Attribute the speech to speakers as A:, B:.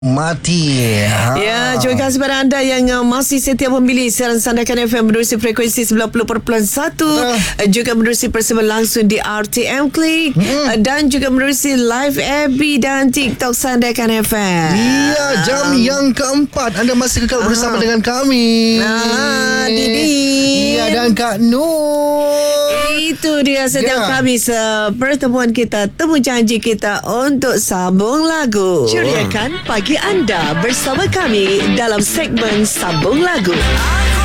A: mati.
B: Ya, terima kasih kepada anda yang masih setia memilih siaran Sandakan FM menerusi frekuensi 90.1, juga menerusi persembahan langsung di RTM Klik, dan juga menerusi live FB dan TikTok Sandakan FM.
A: Ya, jam yang keempat anda masih kekal bersama dengan kami.
B: Didi.
A: Ya, dan Kak Nur.
B: Itu dia setiap Khamis pertemuan kita, temu janji kita untuk sambung lagu. Ceriakan pagi anda bersama kami dalam segmen Sambung Lagu.